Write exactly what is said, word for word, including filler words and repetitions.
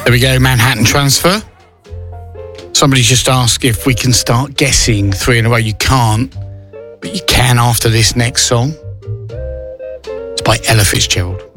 There we go, Manhattan Transfer. Somebody just asked if we can start guessing three in a row. You can't, but you can after this next song. It's by Ella Fitzgerald.